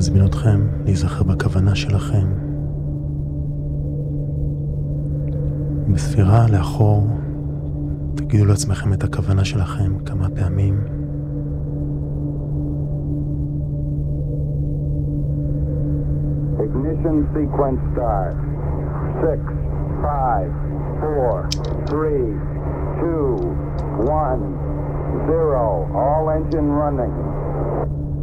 מזמין אתכם להיזכר בכוונה שלכם. בספירה לאחור, תגידו לעצמכם את הכוונה שלכם כמה פעמים. Ignition sequence start. 6, 5, 4, 3, 2, 1, 0. All engine running.